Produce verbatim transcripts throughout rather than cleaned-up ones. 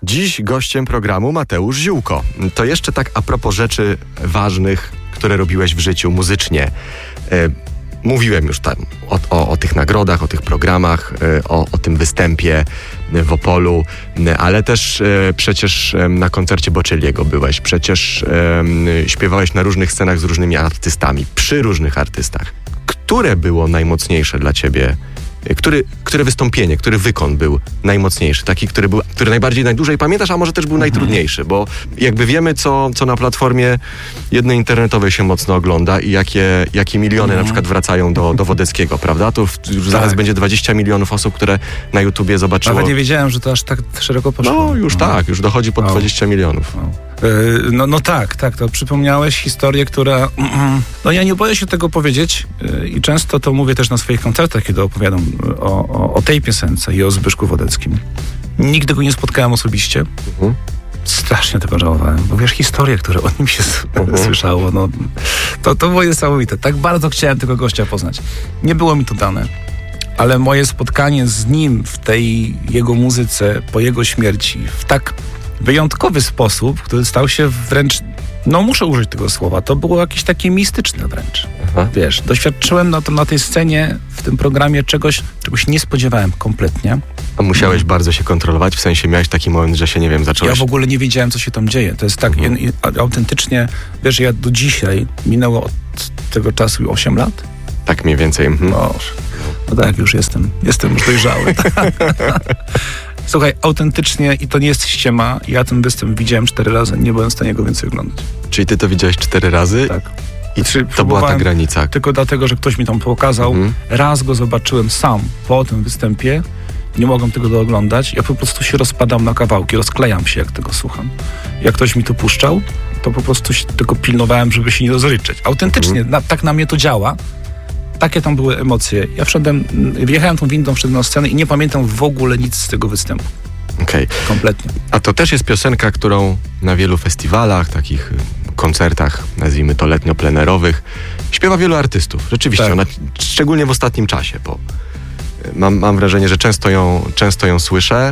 Dziś gościem programu Mateusz Ziółko. To jeszcze tak a propos rzeczy ważnych, które robiłeś w życiu muzycznie. E, mówiłem już tam o, o, o tych nagrodach, o tych programach, e, o, o tym występie w Opolu, e, ale też e, przecież e, na koncercie Bocelliego byłeś. Przecież e, śpiewałeś na różnych scenach z różnymi artystami, przy różnych artystach. Które było najmocniejsze dla ciebie? Który, które wystąpienie, który wykon był najmocniejszy? Taki, który, był, który najbardziej, najdłużej pamiętasz, a może też był najtrudniejszy? Bo jakby wiemy, co, co na platformie jednej internetowej się mocno ogląda i jakie, jakie miliony mm. na przykład wracają do, do Wodeckiego, prawda? To w, już tak. zaraz będzie dwadzieścia milionów osób, które na YouTubie zobaczyło. Nawet nie wiedziałem, że to aż tak szeroko poszło. No już no. tak, już dochodzi pod no. dwadzieścia milionów. No. Yy, no, no tak, tak, to przypomniałeś historię, która... No ja nie boję się tego powiedzieć yy, i często to mówię też na swoich koncertach, kiedy opowiadam o, o, o tej piosence i o Zbyszku Wodeckim. Nigdy go nie spotkałem osobiście. Mhm. Strasznie tego żałowałem, bo wiesz, historie, które o nim się mhm. słyszało, no to, to było niesamowite. Tak bardzo chciałem tego gościa poznać. Nie było mi to dane. Ale moje spotkanie z nim w tej jego muzyce, po jego śmierci, w tak wyjątkowy sposób, który stał się wręcz, no muszę użyć tego słowa, to było jakieś takie mistyczne wręcz. Aha. Wiesz, doświadczyłem na, to, na tej scenie, w tym programie czegoś, czegoś nie spodziewałem kompletnie. A musiałeś no. bardzo się kontrolować? W sensie miałeś taki moment, że się, nie wiem, zacząłeś... Ja w ogóle nie wiedziałem, co się tam dzieje. To jest tak mhm. i, i, autentycznie, wiesz, ja do dzisiaj, minęło od tego czasu osiem lat? Tak mniej więcej. Mhm. No, no tak, już jestem, jestem już dojrzały. Słuchaj, autentycznie, i to nie jest ściema, ja ten występ widziałem cztery razy, nie byłem w stanie go więcej oglądać. Czyli ty to widziałeś cztery razy? Tak. I czy to była ta granica? Tylko dlatego, że ktoś mi tam pokazał. Mhm. Raz go zobaczyłem sam po tym występie, nie mogłem tego dooglądać, ja po prostu się rozpadam na kawałki, rozklejam się, jak tego słucham. Jak ktoś mi to puszczał, to po prostu się tylko pilnowałem, żeby się nie rozryczeć. Autentycznie, mhm. na, tak na mnie to działa. Takie tam były emocje. Ja wszedłem, wjechałem tą windą, wszedłem na scenę i nie pamiętam w ogóle nic z tego występu. Okej. Okay. Kompletnie. A to też jest piosenka, którą na wielu festiwalach, takich koncertach, nazwijmy to letnio-plenerowych, śpiewa wielu artystów. Rzeczywiście, tak. ona, szczególnie w ostatnim czasie, bo mam, mam wrażenie, że często ją, często ją słyszę.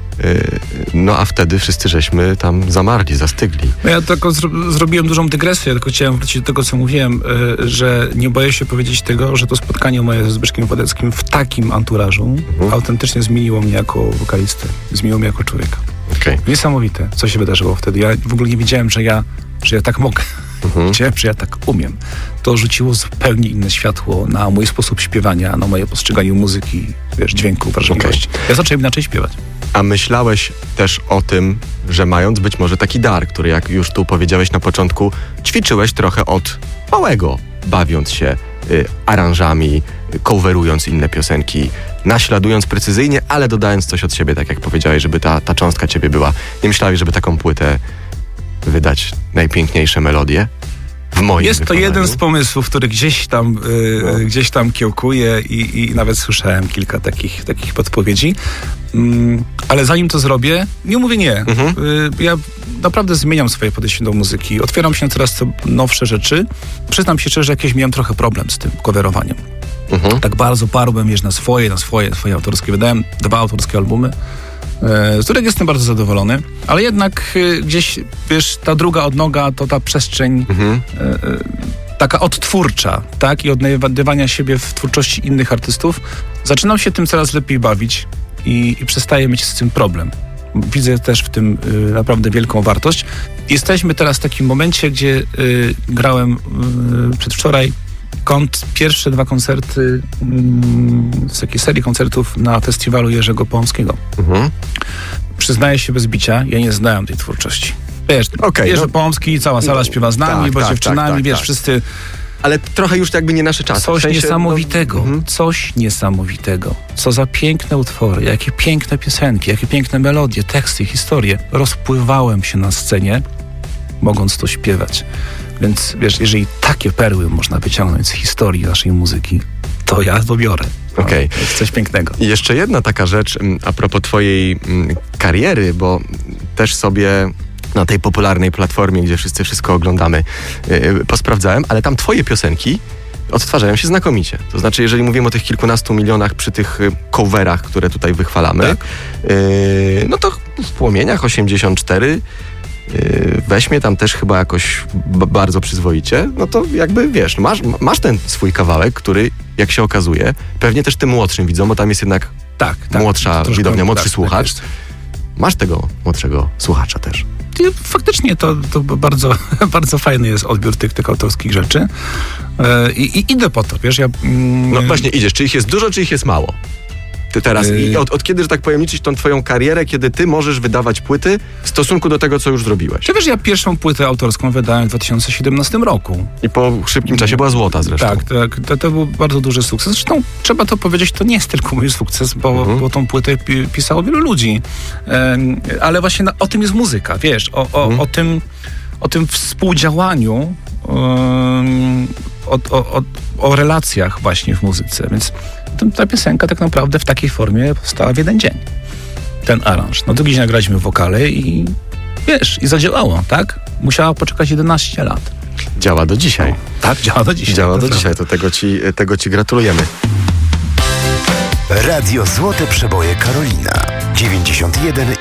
No a wtedy wszyscy żeśmy tam zamarli, zastygli. No ja tylko zro- zrobiłem dużą dygresję, tylko chciałem wrócić do tego, co mówiłem, yy, że nie boję się powiedzieć tego, że to spotkanie moje ze Zbyszkiem Wodeckim w takim anturażu mhm. autentycznie zmieniło mnie jako wokalistę, zmieniło mnie jako człowieka. Okay. Niesamowite, co się wydarzyło wtedy. Ja w ogóle nie wiedziałem, że ja, że ja tak mogę. Mhm. Wiedziałem, że ja tak umiem. To rzuciło zupełnie inne światło na mój sposób śpiewania, na moje postrzeganie muzyki, wiesz, dźwięku, wrażliwości. Okay. Ja zacząłem inaczej śpiewać. A myślałeś też o tym, że mając być może taki dar, który jak już tu powiedziałeś na początku, ćwiczyłeś trochę od małego, bawiąc się y, aranżami, y, coverując inne piosenki, naśladując precyzyjnie, ale dodając coś od siebie, tak jak powiedziałeś, żeby ta, ta cząstka ciebie była. Nie myślałeś, żeby taką płytę wydać najpiękniejsze melodie? W moim Jest wykonaniu. To jeden z pomysłów, który gdzieś tam, yy, no. gdzieś tam kiełkuje i, i nawet słyszałem kilka takich, takich podpowiedzi. Mm, ale zanim to zrobię, nie mówię nie. Mhm. Yy, ja naprawdę zmieniam swoje podejście do muzyki. Otwieram się na coraz co nowsze rzeczy. Przyznam się szczerze, że jakieś miałem trochę problem z tym coverowaniem. Mhm. Tak bardzo parłem wiesz, na swoje, na swoje, swoje autorskie. Wydałem dwa autorskie albumy, z których jestem bardzo zadowolony, ale jednak y, gdzieś, wiesz, ta druga odnoga to ta przestrzeń mhm. y, y, taka odtwórcza, tak? I odnajdywania siebie w twórczości innych artystów. Zaczynam się tym coraz lepiej bawić i, i przestaję mieć z tym problem. Widzę też w tym y, naprawdę wielką wartość. Jesteśmy teraz w takim momencie, gdzie y, grałem y, przedwczoraj Kont, pierwsze dwa koncerty mm, z takiej serii koncertów na festiwalu Jerzego Połomskiego. Mhm. Przyznaję się bez bicia, ja nie znałem tej twórczości. Wiesz, okay, Jerzy no, Połomski, cała sala no, śpiewa z nami, tak, bo tak, dziewczynami, tak, tak, wiesz, tak. wszyscy... Ale trochę już jakby nie nasze czasy. Coś w sensie, niesamowitego, no, coś niesamowitego. Co za piękne utwory, jakie piękne piosenki, jakie piękne melodie, teksty, historie. Rozpływałem się na scenie, mogąc to śpiewać. Więc wiesz, jeżeli takie perły można wyciągnąć z historii naszej muzyki, to ja to biorę. Okej. Okay. To jest coś pięknego. I jeszcze jedna taka rzecz a propos twojej kariery, bo też sobie na tej popularnej platformie, gdzie wszyscy wszystko oglądamy, yy, posprawdzałem, ale tam twoje piosenki odtwarzają się znakomicie. To znaczy, jeżeli mówimy o tych kilkunastu milionach przy tych coverach, które tutaj wychwalamy, tak. yy, no to Płomieniach osiemdziesiąt cztery yy, weźmie tam też chyba jakoś b- bardzo przyzwoicie, no to jakby wiesz, masz, masz ten swój kawałek, który jak się okazuje, pewnie też tym młodszym widzą, bo tam jest jednak tak, tak, młodsza widownia, młodszy tak, słuchacz. Tak masz tego młodszego słuchacza też. I faktycznie to, to bardzo, bardzo fajny jest odbiór tych, tych autorskich rzeczy. Yy, I, i idę po to, wiesz, ja... Mm, No właśnie idziesz, czy ich jest dużo, czy ich jest mało? Ty teraz, Yy. i od, od kiedy, że tak powiem, liczyć tą twoją karierę, kiedy ty możesz wydawać płyty w stosunku do tego, co już zrobiłeś? Czy wiesz, ja pierwszą płytę autorską wydałem w dwa tysiące siedemnastym roku. I po szybkim czasie była złota zresztą. Tak, tak to, to był bardzo duży sukces. Zresztą trzeba to powiedzieć, to nie jest tylko mój sukces, bo, Mhm. bo tą płytę pi, pisało wielu ludzi. Em, ale właśnie na, o tym jest muzyka, wiesz, o, o, Mhm. o, tym, o tym współdziałaniu, um, o, o, o, o relacjach właśnie w muzyce. Więc to, ta piosenka tak naprawdę w takiej formie powstała w jeden dzień. Ten aranż. No drugi dzień nagraliśmy wokale i wiesz, i zadziałało, tak? Musiała poczekać jedenaście lat. Działa do dzisiaj. Tak, działa do dzisiaj. Działa to do prawda. dzisiaj, to tego ci, tego ci gratulujemy. Radio Złote Przeboje Karolina dziewięćdziesiąt jeden